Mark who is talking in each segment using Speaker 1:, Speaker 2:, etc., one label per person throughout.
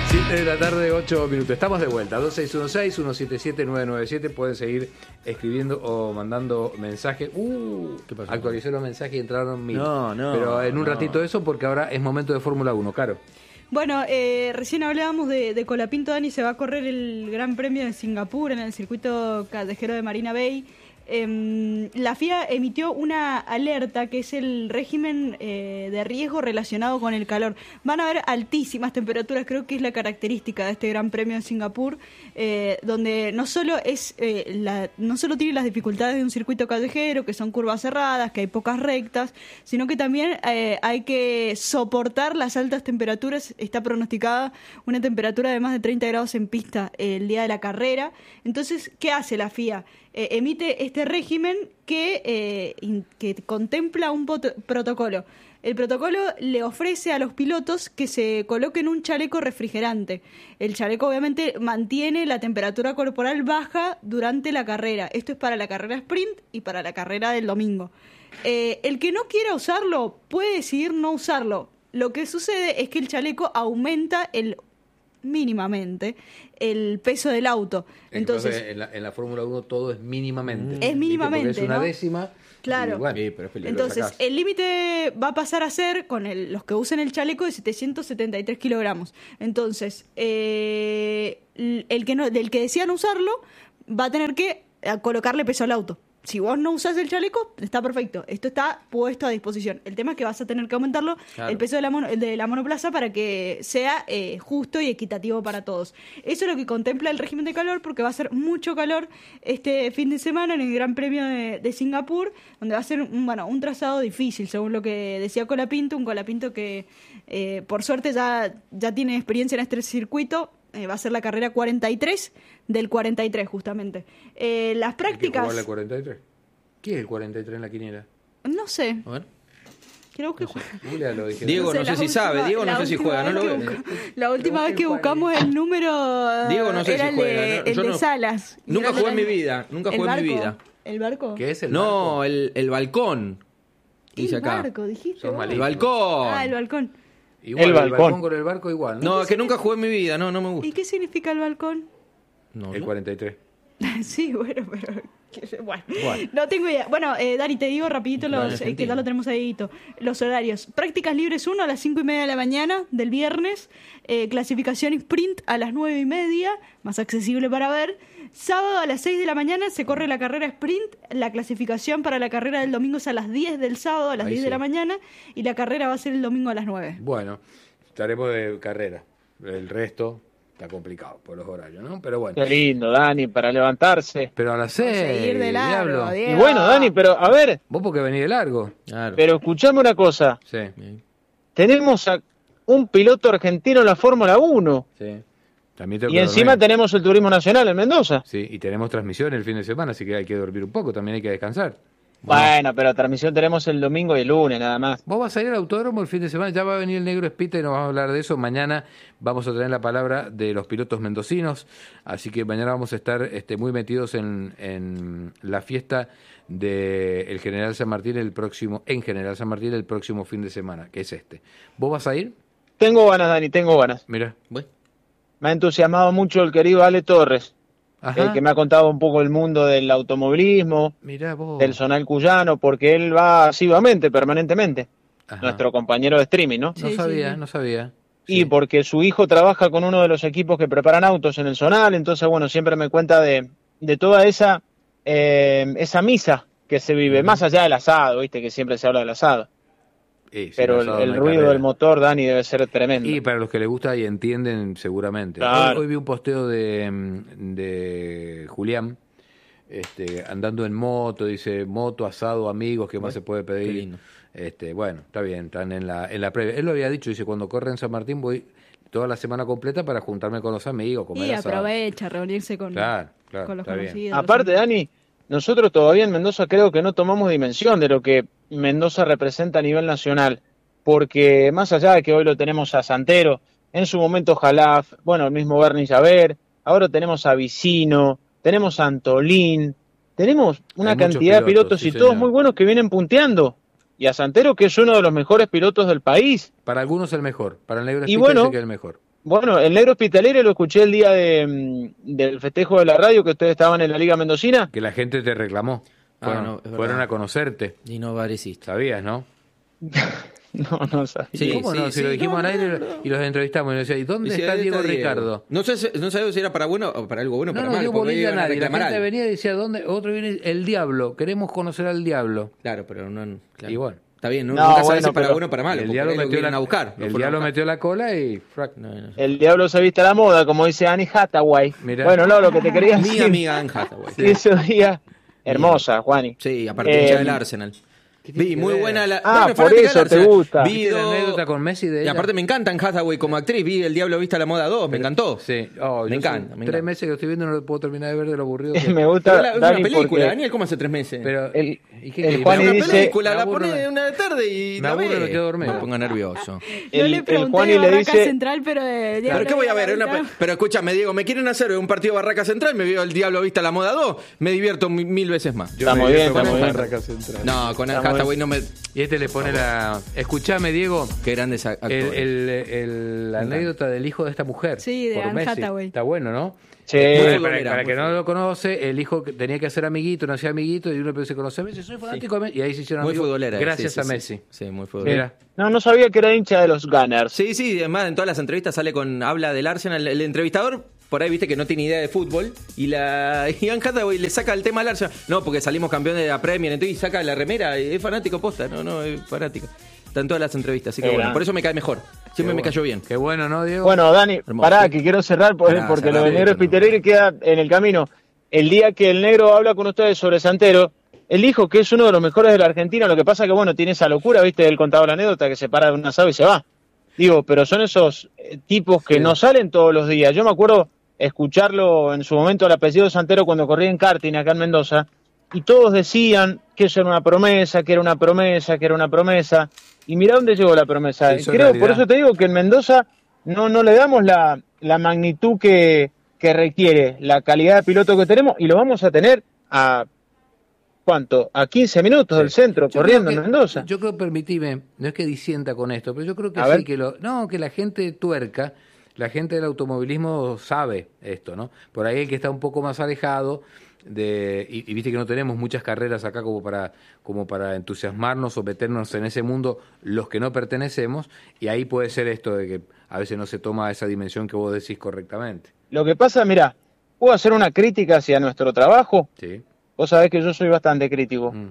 Speaker 1: 7 de la tarde, 8 minutos. Estamos de vuelta. 2616-177-997. Pueden seguir escribiendo o mandando mensajes.
Speaker 2: ¿Qué pasó?
Speaker 1: Actualicé los mensajes y entraron 1000.
Speaker 2: No,
Speaker 1: Pero en un ratito eso, porque ahora es momento de Fórmula 1, Caro.
Speaker 3: Bueno, recién hablábamos de Colapinto, Dani. Se va a correr el Gran Premio de Singapur en el circuito callejero de Marina Bay. La FIA emitió una alerta que es el régimen de riesgo relacionado con el calor. Van a haber altísimas temperaturas, creo que es la característica de este Gran Premio en Singapur, donde no solo tiene las dificultades de un circuito callejero, que son curvas cerradas, que hay pocas rectas, sino que también hay que soportar las altas temperaturas. Está pronosticada una temperatura de más de 30 grados en pista el día de la carrera. Entonces, ¿qué hace la FIA? Emite este régimen que contempla un protocolo. El protocolo le ofrece a los pilotos que se coloquen un chaleco refrigerante. El chaleco obviamente mantiene la temperatura corporal baja durante la carrera. Esto es para la carrera sprint y para la carrera del domingo. El que no quiera usarlo puede decidir no usarlo. Lo que sucede es que el chaleco aumenta mínimamente el peso del auto. Entonces
Speaker 1: en la Fórmula 1 todo es mínimamente.
Speaker 3: Es mínimamente,
Speaker 1: porque es una
Speaker 3: ¿no?
Speaker 1: décima.
Speaker 3: Claro.
Speaker 1: Bueno, sí, pero es peligroso.
Speaker 3: Entonces, el límite va a pasar a ser, con los que usen el chaleco, de 773 kilogramos. Entonces, del que decían usarlo, va a tener que colocarle peso al auto. Si vos no usás el chaleco, está perfecto. Esto está puesto a disposición. El tema es que vas a tener que aumentarlo, claro, el peso de la monoplaza para que sea justo y equitativo para todos. Eso es lo que contempla el régimen de calor, porque va a ser mucho calor este fin de semana en el Gran Premio de Singapur, donde va a ser un trazado difícil, según lo que decía Colapinto, un Colapinto que por suerte ya tiene experiencia en este circuito. Va a ser la carrera 43 del 43, justamente. Las prácticas...
Speaker 1: ¿Hay que jugarle 43? ¿Qué es el 43 en la quiniela?
Speaker 3: No sé.
Speaker 2: A ver.
Speaker 3: Creo que juega.
Speaker 2: Diego no sé si sabe, Diego no sé si juega, no lo veo.
Speaker 3: La última vez que buscamos el número
Speaker 2: Diego no sé
Speaker 3: era
Speaker 2: si juega,
Speaker 3: el de Salas.
Speaker 2: Nunca jugué en mi vida, nunca jugué en mi vida.
Speaker 3: ¿El barco?
Speaker 1: ¿Qué es el
Speaker 2: No,
Speaker 1: barco?
Speaker 2: el balcón. Dice acá.
Speaker 3: El barco, dijiste.
Speaker 2: El balcón.
Speaker 3: El balcón.
Speaker 1: Igual, el balcón con el barco igual, ¿no?
Speaker 2: No, es que nunca jugué en mi vida, no me gusta.
Speaker 3: ¿Y qué significa el balcón?
Speaker 2: No,
Speaker 1: el 43.
Speaker 3: Sí, bueno, pero... Bueno, no tengo idea. Bueno, Dani, te digo rapidito que ya lo tenemos ahí. Los horarios. Prácticas libres 1 a las 5:30 de la mañana del viernes. Clasificación sprint a las 9:30, más accesible para ver. Sábado a las 6 de la mañana se corre la carrera sprint. La clasificación para la carrera del domingo es a las 10 del sábado, a las 10 de la mañana. Y la carrera va a ser el domingo a las 9.
Speaker 1: Bueno, estaremos de carrera. El resto está complicado por los horarios, ¿no? Pero bueno.
Speaker 4: Qué lindo, Dani, para levantarse.
Speaker 1: Pero a las 6,
Speaker 3: seguir de largo,
Speaker 4: y bueno, Dani, pero a ver.
Speaker 1: Vos porque venís de largo.
Speaker 2: Claro.
Speaker 4: Pero escuchame una cosa.
Speaker 1: Sí.
Speaker 4: Tenemos a un piloto argentino en la Fórmula 1.
Speaker 1: Sí.
Speaker 4: Y encima tenemos el Turismo Nacional en Mendoza.
Speaker 1: Sí, y tenemos transmisión el fin de semana, así que hay que dormir un poco, también hay que descansar.
Speaker 4: Bueno, pero transmisión tenemos el domingo y el lunes, nada más.
Speaker 1: Vos vas a ir al autódromo el fin de semana, ya va a venir el Negro Espita y nos vamos a hablar de eso. Mañana vamos a tener la palabra de los pilotos mendocinos, así que mañana vamos a estar muy metidos en la fiesta del General San Martín el próximo fin de semana, que es este. ¿Vos vas a ir?
Speaker 4: Tengo ganas, Dani, tengo ganas.
Speaker 1: Mira,
Speaker 4: me ha entusiasmado mucho el querido Ale Torres, que me ha contado un poco el mundo del automovilismo, del zonal cuyano, porque él va asiduamente, permanentemente. Ajá. Nuestro compañero de streaming, ¿no?
Speaker 1: No sabía.
Speaker 4: Y porque su hijo trabaja con uno de los equipos que preparan autos en el zonal, entonces, bueno, siempre me cuenta de toda esa misa que se vive, más allá del asado, ¿viste? Que siempre se habla del asado. Pero el ruido del motor, Dani, debe ser tremendo.
Speaker 1: Y para los que les gusta y entienden, seguramente.
Speaker 4: Claro.
Speaker 1: Hoy vi un posteo de Julián, andando en moto, dice, moto, asado, amigos, ¿qué más se puede pedir? Bueno, está bien, están en la previa. Él lo había dicho, dice, cuando corre en San Martín voy toda la semana completa para juntarme con los amigos, comer asado.
Speaker 3: Y aprovecha, reunirse con los conocidos.
Speaker 1: Bien.
Speaker 4: Aparte, Dani, nosotros todavía en Mendoza creo que no tomamos dimensión de lo que Mendoza representa a nivel nacional, porque más allá de que hoy lo tenemos a Santero, en su momento Jalaf, bueno, el mismo Bernie Javer, ahora tenemos a Vicino, tenemos a Antolín, tenemos una cantidad de pilotos y todos muy buenos que vienen punteando, y a Santero que es uno de los mejores pilotos del país.
Speaker 1: Para algunos el mejor, para el Negro
Speaker 4: Espita dice
Speaker 1: que es el mejor.
Speaker 4: Bueno, el negro hospitalero lo escuché el día del festejo de la radio, que ustedes estaban en la Liga Mendocina.
Speaker 1: Que la gente te reclamó.
Speaker 2: No, es verdad.
Speaker 1: Fueron a conocerte.
Speaker 2: Y no pareciste.
Speaker 1: Sabías, ¿no?
Speaker 4: No sabía.
Speaker 2: Sí,
Speaker 1: ¿Cómo no? Si
Speaker 2: sí,
Speaker 1: lo dijimos
Speaker 2: no,
Speaker 1: al aire y los entrevistamos. Y nos decía, ¿y dónde
Speaker 2: Decía,
Speaker 1: está
Speaker 2: "¿Dónde
Speaker 1: Diego
Speaker 2: está
Speaker 1: Ricardo?
Speaker 2: No sabía si era para bueno o para algo bueno o
Speaker 1: No,
Speaker 2: para
Speaker 1: no,
Speaker 2: mal.
Speaker 1: dio
Speaker 2: porque
Speaker 1: bolilla a
Speaker 2: iban a
Speaker 1: nadie. La
Speaker 2: reclamar
Speaker 1: gente
Speaker 2: algo.
Speaker 1: venía y decía, ¿dónde? Otro viene, el diablo. Queremos conocer al diablo.
Speaker 2: Claro, pero no. Claro.
Speaker 1: Y bueno.
Speaker 2: Está bien,
Speaker 4: No,
Speaker 2: nunca sabes
Speaker 4: bueno,
Speaker 2: si para
Speaker 4: pero
Speaker 2: bueno o para malo.
Speaker 1: El
Speaker 2: porque
Speaker 1: diablo
Speaker 2: ahí lo
Speaker 1: metió
Speaker 2: vienen a buscar.
Speaker 1: el diablo metió la cola y... frac.
Speaker 2: No.
Speaker 4: El diablo se viste a la moda, como dice Annie Hathaway.
Speaker 1: Mirá.
Speaker 4: Bueno, no, lo que te quería
Speaker 2: Mi
Speaker 4: decir.
Speaker 2: amiga Anne Hathaway.
Speaker 4: Sí, esos días. Hermosa, Juani.
Speaker 2: Sí, aparte hincha del Arsenal.
Speaker 1: tiene
Speaker 2: Vi,
Speaker 1: que
Speaker 2: muy
Speaker 1: ver?
Speaker 2: buena la.
Speaker 4: Ah, por
Speaker 2: fanática
Speaker 4: eso
Speaker 2: del
Speaker 4: te
Speaker 2: Arsenal.
Speaker 4: gusta.
Speaker 2: Vi
Speaker 1: ¿Viste la
Speaker 2: dos-
Speaker 1: anécdota con Messi de
Speaker 2: Y
Speaker 1: ella?
Speaker 2: aparte me encanta Anne Hathaway como actriz. Vi El Diablo Viste a la Moda 2, me encantó.
Speaker 1: Sí. Oh,
Speaker 2: Me
Speaker 1: yo
Speaker 2: encanta,
Speaker 1: hace
Speaker 2: me
Speaker 1: 3
Speaker 2: encanta.
Speaker 1: meses que lo estoy viendo y no lo puedo terminar de ver de lo aburrido que
Speaker 4: Me
Speaker 2: Pero
Speaker 4: gusta,
Speaker 2: es una
Speaker 4: Dani,
Speaker 2: película,
Speaker 4: porque
Speaker 2: Daniel, ¿cómo hace 3 meses?
Speaker 4: el
Speaker 1: ¿Y qué?
Speaker 4: el
Speaker 1: Me
Speaker 4: Juani
Speaker 2: una
Speaker 1: aburro,
Speaker 4: dice-
Speaker 2: película,
Speaker 1: me
Speaker 2: la
Speaker 1: aburro,
Speaker 2: pone una tarde y
Speaker 1: me
Speaker 2: la
Speaker 1: aburro,
Speaker 2: ve.
Speaker 1: me quedo dormido.
Speaker 2: Me pongo nervioso.
Speaker 3: Yo
Speaker 4: el
Speaker 3: le pregunté
Speaker 4: Juani
Speaker 3: de
Speaker 4: le
Speaker 3: Barraca
Speaker 4: dice...
Speaker 3: Central, pero de
Speaker 2: ¿Pero qué voy a ver? Pero escúchame, Diego, me quieren hacer un partido Barraca Central, me veo El Diablo Viste a la Moda 2, me divierto 1000 veces más.
Speaker 1: Yo
Speaker 4: Está
Speaker 1: me
Speaker 4: muy bien,
Speaker 1: divierto
Speaker 4: está
Speaker 1: con
Speaker 4: muy bien.
Speaker 1: Barraca Central.
Speaker 2: No, con Anne
Speaker 4: Está muy
Speaker 2: Hathaway no me.
Speaker 1: Y este le pone la... Escuchame, Diego,
Speaker 2: Qué grandes actores.
Speaker 1: la anécdota del hijo de esta mujer.
Speaker 3: Sí, de
Speaker 1: por
Speaker 3: Anne
Speaker 1: Messi.
Speaker 3: Hathaway.
Speaker 1: Está bueno, ¿no?
Speaker 4: Sí.
Speaker 2: Muy
Speaker 1: Para,
Speaker 2: futbolera,
Speaker 1: para
Speaker 2: muy
Speaker 1: que no
Speaker 2: futbolera.
Speaker 1: lo conoce, el hijo que tenía que hacer amiguito, no hacía amiguito, y uno empezó a conocer a Messi, soy fanático de Messi, y ahí se hicieron
Speaker 2: Muy
Speaker 1: amigos
Speaker 2: futbolera.
Speaker 1: gracias
Speaker 2: sí,
Speaker 1: a
Speaker 2: sí,
Speaker 1: Messi.
Speaker 2: Sí, muy futbolera.
Speaker 1: Mira,
Speaker 4: No sabía que era hincha de los Gunners.
Speaker 2: Sí, además en todas las entrevistas habla del Arsenal. El entrevistador, por ahí viste que no tiene idea de fútbol, y Anne Hathaway le saca el tema al Arsenal. No, porque salimos campeones de la Premier, entonces y saca la remera, es fanático posta, no, es fanático. Está en todas las entrevistas, así que bueno, por eso me cae mejor. Siempre me cayó bien.
Speaker 1: qué bueno, ¿no, Diego?
Speaker 4: Bueno, Dani,
Speaker 2: Hermoso.
Speaker 4: pará, que quiero cerrar
Speaker 2: Pará,
Speaker 4: porque
Speaker 2: cerrá,
Speaker 4: lo del negro
Speaker 2: no.
Speaker 4: hospitalero queda en el camino. El día que el negro habla con ustedes sobre Santero, él dijo que es uno de los mejores de la Argentina, lo que pasa que, bueno, tiene esa locura, ¿viste? Él contaba la anécdota que se para de un asado y se va. Digo, pero son esos tipos que no salen todos los días. Yo me acuerdo escucharlo en su momento al apellido Santero cuando corría en karting acá en Mendoza, y todos decían que eso era una promesa, que era una promesa, que era una promesa. Y mirá dónde llegó la promesa.
Speaker 1: Se hizo
Speaker 4: Creo, por
Speaker 1: realidad.
Speaker 4: eso te digo que en Mendoza no le damos la magnitud que requiere, la calidad de piloto que tenemos, y lo vamos a tener a... ¿Cuánto? A 15 minutos del centro,
Speaker 1: Yo
Speaker 4: corriendo
Speaker 1: creo
Speaker 4: en
Speaker 1: que-
Speaker 4: Mendoza.
Speaker 1: Yo creo, permitime, no es que disienta con esto, pero yo creo que
Speaker 4: A
Speaker 1: sí,
Speaker 4: ver.
Speaker 1: que la gente tuerca, la gente del automovilismo sabe esto, ¿no? Por ahí el que está un poco más alejado y viste que no tenemos muchas carreras acá como para entusiasmarnos o meternos en ese mundo los que no pertenecemos, y ahí puede ser esto de que a veces no se toma esa dimensión que vos decís correctamente.
Speaker 4: Lo que pasa, mirá, puedo hacer una crítica hacia nuestro trabajo.
Speaker 1: Sí.
Speaker 4: Vos sabés que yo soy bastante crítico.
Speaker 1: Mm.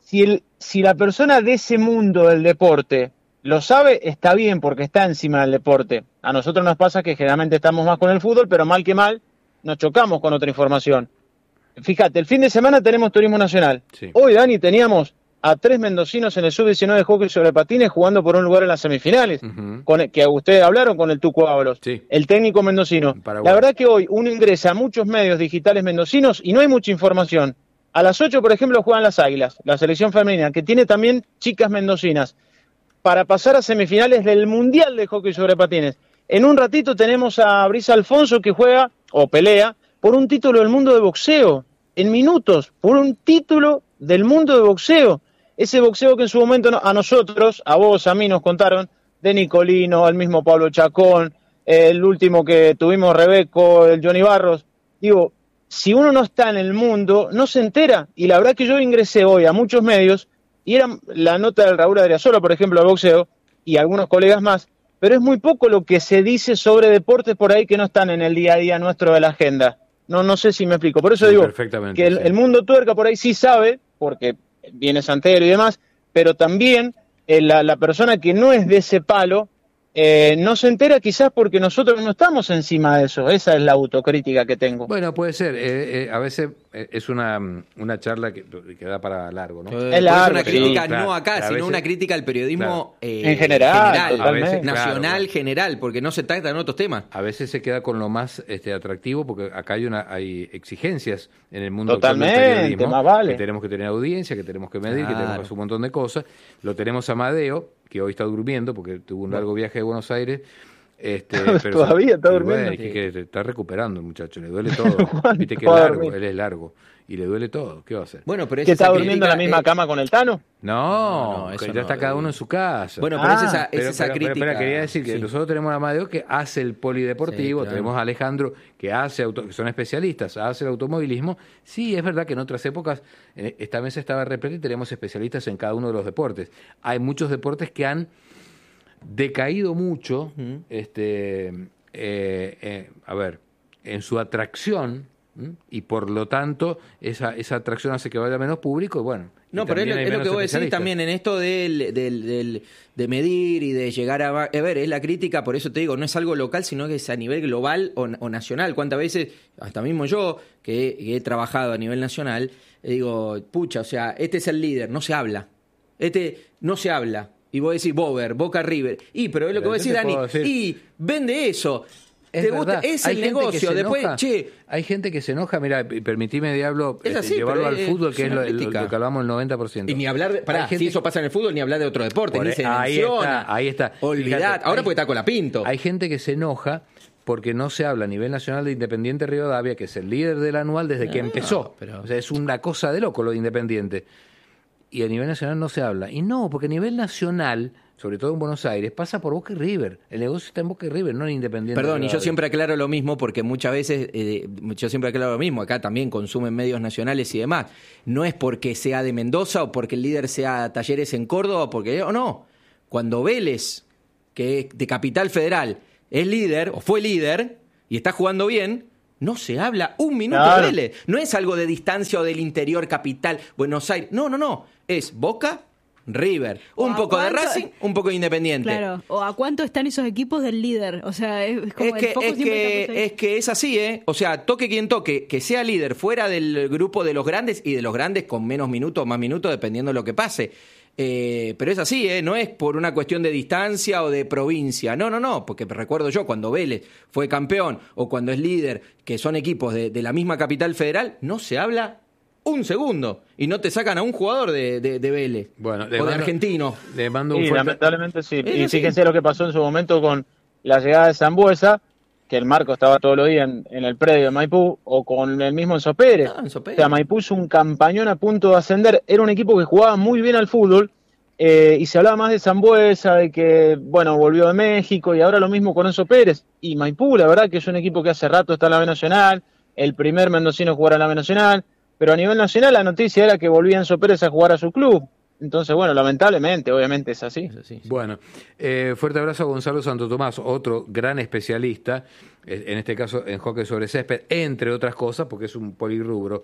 Speaker 4: Si la persona de ese mundo del deporte lo sabe, está bien porque está encima del deporte. A nosotros nos pasa que generalmente estamos más con el fútbol, pero mal que mal nos chocamos con otra información. Fíjate, el fin de semana tenemos turismo nacional.
Speaker 1: Sí.
Speaker 4: Hoy, Dani, teníamos a 3 mendocinos en el sub-19 de hockey sobre patines jugando por un lugar en las semifinales.
Speaker 1: Ujú.
Speaker 4: Que ustedes hablaron con el Tuco Ábalos,
Speaker 1: Sí.
Speaker 4: el técnico mendocino.
Speaker 1: En Paraguay.
Speaker 4: La verdad que hoy uno ingresa a muchos medios digitales mendocinos y no hay mucha información. A las 8, por ejemplo, juegan las Águilas, la selección femenina, que tiene también chicas mendocinas, para pasar a semifinales del Mundial de Hockey sobre Patines. En un ratito tenemos a Brisa Alfonso que juega, o pelea, por un título del mundo de boxeo. En minutos, por un título del mundo de boxeo. Ese boxeo que en su momento a nosotros, a vos, a mí nos contaron, de Nicolino, el mismo Pablo Chacón, el último que tuvimos, Rebeco, el Johnny Barros. Digo, si uno no está en el mundo, no se entera. Y la verdad que yo ingresé hoy a muchos medios, y era la nota del Raúl Adriasola, por ejemplo, de boxeo, y algunos colegas más, pero es muy poco lo que se dice sobre deportes por ahí que no están en el día a día nuestro de la agenda. No sé si me explico. Por eso
Speaker 1: Sí,
Speaker 4: digo
Speaker 1: perfectamente,
Speaker 4: que
Speaker 1: sí.
Speaker 4: el mundo tuerca por ahí sí sabe, porque viene Santero y demás, pero también la persona que no es de ese palo no se entera quizás porque nosotros no estamos encima de eso. Esa es la autocrítica que tengo.
Speaker 1: Bueno, puede ser. A veces es una charla que da para largo, ¿no?
Speaker 2: Es
Speaker 4: largo,
Speaker 2: una
Speaker 4: sí,
Speaker 2: crítica
Speaker 1: claro.
Speaker 2: no acá,
Speaker 1: A
Speaker 2: sino
Speaker 1: veces-
Speaker 2: una crítica al periodismo
Speaker 4: En general,
Speaker 1: a veces,
Speaker 4: totalmente.
Speaker 2: nacional,
Speaker 1: claro.
Speaker 2: general, porque no se tratan otros temas.
Speaker 1: A veces se queda con lo más atractivo porque acá hay exigencias en el mundo
Speaker 4: Totalmente,
Speaker 1: actual del periodismo,
Speaker 4: más vale.
Speaker 1: que tenemos que tener audiencia, que tenemos que medir, que tenemos que
Speaker 2: Claro.
Speaker 1: hacer un montón de cosas. Lo tenemos a Amadeo, que hoy está durmiendo porque tuvo un largo viaje de Buenos Aires. Pero
Speaker 4: Todavía está durmiendo.
Speaker 1: Bueno, que está recuperando el muchacho, le duele todo. Viste que es
Speaker 4: va a
Speaker 1: largo,
Speaker 4: dormir?
Speaker 1: él es largo. Y le duele todo, ¿qué va a hacer?
Speaker 2: Bueno, pero
Speaker 4: ¿Que
Speaker 2: esa
Speaker 4: está durmiendo en la
Speaker 2: crítica,
Speaker 4: misma cama con el Tano?
Speaker 1: No,
Speaker 2: no, eso
Speaker 1: que ya
Speaker 2: no,
Speaker 1: está cada uno en su casa.
Speaker 2: Bueno, pero es
Speaker 4: Ah,
Speaker 2: esa crítica.
Speaker 1: Pero quería decir que
Speaker 2: sí.
Speaker 1: nosotros tenemos a Amadeo que hace el polideportivo,
Speaker 2: Sí, claro.
Speaker 1: tenemos a Alejandro que hace que son especialistas, hace el automovilismo. Sí, es verdad que en otras épocas esta mesa estaba repleta y tenemos especialistas en cada uno de los deportes. Hay muchos deportes que han decaído mucho, a ver, en su atracción, y por lo tanto esa atracción hace que vaya menos público y bueno.
Speaker 2: No,
Speaker 1: y
Speaker 2: pero
Speaker 1: también hay
Speaker 2: es lo
Speaker 1: menos
Speaker 2: que vos decís
Speaker 1: especialistas.
Speaker 2: también en esto de medir y de llegar a ver, es la crítica, por eso te digo, no es algo local, sino que es a nivel global o nacional. ¿Cuántas veces, hasta mismo yo, que he trabajado a nivel nacional, digo, pucha, o sea, este es el líder, no se habla. No se habla. Y vos decís, Boca River. Pero es lo que vos decís, Dani, y vende eso.
Speaker 1: Es
Speaker 2: ¿Te gusta?
Speaker 1: verdad.
Speaker 2: Es
Speaker 1: Hay
Speaker 2: el
Speaker 1: gente que
Speaker 2: negocio.
Speaker 1: se
Speaker 2: Después,
Speaker 1: enoja.
Speaker 2: che,
Speaker 1: Hay gente que se enoja, mira, permitime, Diablo,
Speaker 2: Es así,
Speaker 1: llevarlo
Speaker 2: pero
Speaker 1: al fútbol, que es
Speaker 2: una
Speaker 1: lo
Speaker 2: crítica.
Speaker 1: que hablamos el 90%.
Speaker 2: y ni hablar de. Pará,
Speaker 1: Hay gente
Speaker 2: si eso pasa en el fútbol, ni hablar de otro deporte,
Speaker 1: Por
Speaker 2: ni se
Speaker 1: ahí
Speaker 2: menciona.
Speaker 1: está, ahí está.
Speaker 2: Olvidad.
Speaker 1: Fíjate,
Speaker 2: Ahora
Speaker 1: hay-
Speaker 2: porque está Colapinto.
Speaker 1: Hay gente que se enoja porque no se habla a nivel nacional de Independiente Rivadavia, que es el líder del anual desde que empezó.
Speaker 2: pero-
Speaker 1: O sea, es una cosa de loco lo de Independiente. Y a nivel nacional no se habla. Y no, porque a nivel nacional, sobre todo en Buenos Aires, pasa por Boca y River. El negocio está en Boca y River, no en Independiente
Speaker 2: Perdón, y yo
Speaker 1: Rivadavia.
Speaker 2: siempre aclaro lo mismo porque muchas veces, acá también consumen medios nacionales y demás. No es porque sea de Mendoza o porque el líder sea Talleres en Córdoba o no. Cuando Vélez, que es de Capital Federal, es líder o fue líder y está jugando bien, no se habla un minuto
Speaker 4: Claro.
Speaker 2: de Vélez. No es algo de distancia o del interior capital, Buenos Aires. No. Es Boca, River. Un
Speaker 3: ¿A
Speaker 2: poco de
Speaker 3: cuánto?
Speaker 2: Racing, un poco de Independiente.
Speaker 3: Claro. ¿O a cuánto están esos equipos del líder? O sea, es como el foco siempre está puesto ahí.
Speaker 2: es así, ¿eh? O sea, toque quien toque, que sea líder fuera del grupo de los grandes y de los grandes con menos minutos o más minutos, dependiendo de lo que pase. Pero es así, ¿eh? No es por una cuestión de distancia o de provincia. No, porque recuerdo yo cuando Vélez fue campeón o cuando es líder, que son equipos de la misma capital federal, no se habla un segundo y no te sacan a un jugador de Vélez
Speaker 1: Bueno,
Speaker 2: o de Argentino.
Speaker 1: Le mando un
Speaker 4: Sí,
Speaker 1: fuerte...
Speaker 4: lamentablemente sí.
Speaker 2: Es
Speaker 4: Y
Speaker 2: así.
Speaker 4: fíjense lo que pasó en su momento con la llegada de Sambuesa, que el Marco estaba todos los días en el predio de Maipú, o con el mismo Enzo Pérez.
Speaker 2: Enzo Pérez.
Speaker 4: O sea, Maipú es un campañón a punto de ascender. Era un equipo que jugaba muy bien al fútbol, y se hablaba más de Sambuesa, de que, bueno, volvió de México, y ahora lo mismo con Enzo Pérez. Y Maipú, la verdad que es un equipo que hace rato está en la B Nacional, el primer mendocino a jugar en la B Nacional, pero a nivel nacional la noticia era que volvía Enzo Pérez a jugar a su club. Entonces, bueno, lamentablemente, obviamente es así.
Speaker 2: Sí.
Speaker 1: Bueno, fuerte abrazo a Gonzalo Santo Tomás, otro gran especialista, en este caso en hockey sobre césped, entre otras cosas, porque es un polirrubro,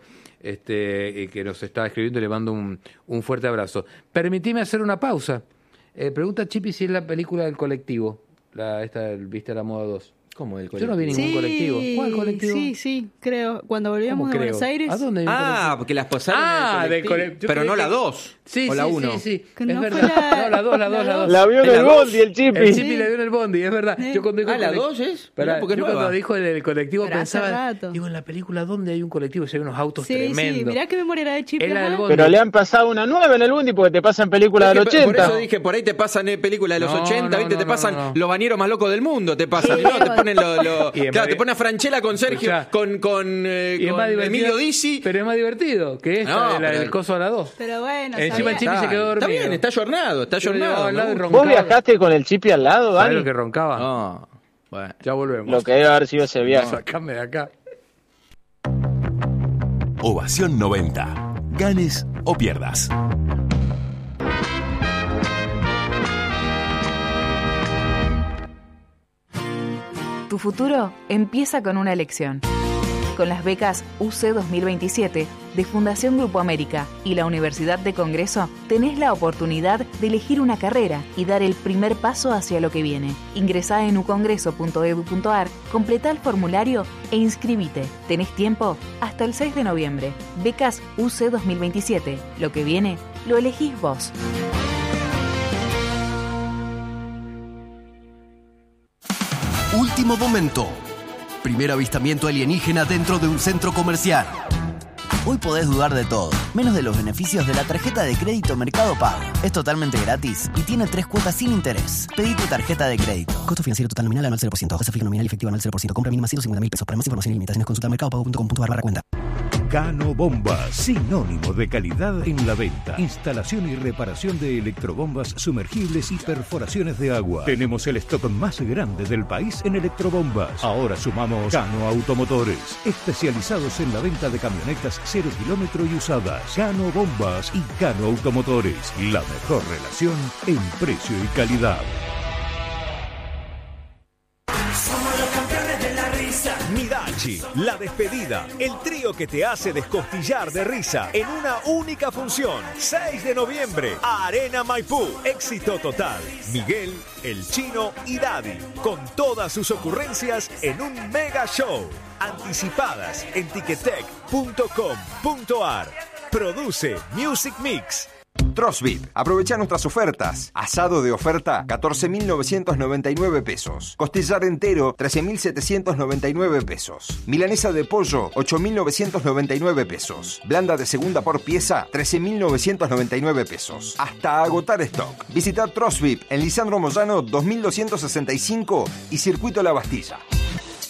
Speaker 1: que nos está escribiendo y le mando un fuerte abrazo. Permitime hacer una pausa. Pregunta Chipi si es la película del colectivo, ¿viste la moda 2?
Speaker 2: ¿Cómo el
Speaker 1: Yo no vi ningún colectivo. ¿Cuál colectivo?
Speaker 3: Sí, creo. Cuando volvíamos de Buenos Aires.
Speaker 1: ¿A dónde hay un colectivo?
Speaker 2: Porque las pasaron en el
Speaker 1: del
Speaker 2: colectivo.
Speaker 1: colectivo.
Speaker 2: Pero no la 2
Speaker 1: Sí,
Speaker 2: o la
Speaker 1: sí,
Speaker 2: 1.
Speaker 1: sí.
Speaker 3: Que
Speaker 1: Es
Speaker 3: no fue
Speaker 1: verdad.
Speaker 3: la-
Speaker 1: No, la 2.
Speaker 4: La vio en
Speaker 2: ¿Es
Speaker 4: el
Speaker 2: la dos?
Speaker 4: bondi el Chipi.
Speaker 1: El Chipi le dio en el bondi, es verdad.
Speaker 3: Sí.
Speaker 1: Yo cuando dijo
Speaker 2: ¿la
Speaker 1: colec-
Speaker 2: 2 es?
Speaker 1: Pará,
Speaker 2: No, porque es
Speaker 1: yo
Speaker 2: nueva.
Speaker 1: cuando dijo el colectivo
Speaker 3: Pero hace
Speaker 1: pensaba,
Speaker 3: rato.
Speaker 1: digo, en la película, ¿dónde hay un colectivo? Si hay unos autos
Speaker 3: Sí,
Speaker 1: tremendos.
Speaker 3: mirá qué memoria era de Chip.
Speaker 1: Era
Speaker 3: ajá.
Speaker 1: del bondi.
Speaker 4: Pero le han pasado una nueva en el bondi porque te pasan películas del
Speaker 2: Es que
Speaker 4: 80.
Speaker 2: Por eso dije, por ahí te pasan películas de los
Speaker 1: No,
Speaker 2: 80,
Speaker 1: no,
Speaker 2: ¿viste?
Speaker 1: no,
Speaker 2: te
Speaker 1: no,
Speaker 2: pasan
Speaker 1: no.
Speaker 2: los bañeros más locos del mundo, te pasan.
Speaker 3: Sí,
Speaker 2: No, te ponen
Speaker 1: Y es
Speaker 2: claro,
Speaker 1: más-
Speaker 2: te ponen a Franchella con Sergio,
Speaker 1: Escuchá.
Speaker 2: con
Speaker 1: Y es más divertido,
Speaker 2: Emilio Dizzi.
Speaker 1: pero es más divertido que esta,
Speaker 2: No,
Speaker 1: de
Speaker 2: pero-
Speaker 1: el coso a la 2.
Speaker 3: Pero bueno,
Speaker 1: Encima el
Speaker 3: sabía-
Speaker 1: Chipi se quedó
Speaker 2: Está
Speaker 1: dormido.
Speaker 2: bien, está ayornado,
Speaker 1: Yo le daba
Speaker 2: ¿no?
Speaker 1: al lado y
Speaker 4: ¿Vos
Speaker 1: roncaba.
Speaker 4: viajaste con el Chipi al lado,
Speaker 1: ¿Sabés
Speaker 4: Dani?
Speaker 1: lo que roncaba?
Speaker 2: No. Bueno.
Speaker 1: Ya volvemos.
Speaker 4: Lo que debe haber sido ese viaje.
Speaker 1: Sacame de acá.
Speaker 5: Ovación 90. Ganes o pierdas.
Speaker 6: Tu futuro empieza con una elección. Con las becas UC 2027 de Fundación Grupo América y la Universidad de Congreso, tenés la oportunidad de elegir una carrera y dar el primer paso hacia lo que viene. Ingresá en ucongreso.edu.ar, completá el formulario e inscribite. Tenés tiempo hasta el 6 de noviembre. Becas UC 2027. Lo que viene, lo elegís vos.
Speaker 7: Último momento. Primer avistamiento alienígena dentro de un centro comercial. Hoy podés dudar de todo, menos de los beneficios de la tarjeta de crédito Mercado Pago. Es totalmente gratis y tiene 3 cuotas sin interés. Pedí tu tarjeta de crédito. Costo financiero total nominal anual 0%. Tasa fija nominal efectiva anual 0%. Compra mínima 150.000 pesos. Para más información y limitaciones consulta mercadopago.com.ar/cuenta.
Speaker 8: Cano Bombas, sinónimo de calidad en la venta. Instalación y reparación de electrobombas sumergibles y perforaciones de agua. Tenemos el stock más grande del país en electrobombas. Ahora sumamos Cano Automotores, especializados en la venta de camionetas 0 kilómetro y usadas. Cano Bombas y Cano Automotores, la mejor relación en precio y calidad.
Speaker 9: Somos los campeones de la risa.
Speaker 10: Midachi, La Despedida, el trío que te hace descostillar de risa en una única función. 6 de noviembre, Arena Maipú. Éxito total. Miguel, El Chino y Daddy, con todas sus ocurrencias en un mega show. Anticipadas en ticketek.com.ar. Produce Music Mix.
Speaker 11: Trosvip, aprovecha nuestras ofertas. Asado de oferta, 14.999 pesos. Costillar entero, 13.799 pesos. Milanesa de pollo, 8.999 pesos. Blanda de segunda por pieza, 13.999 pesos. Hasta agotar stock. Visita Trosvip en Lisandro Moyano 2265 y Circuito La Bastilla.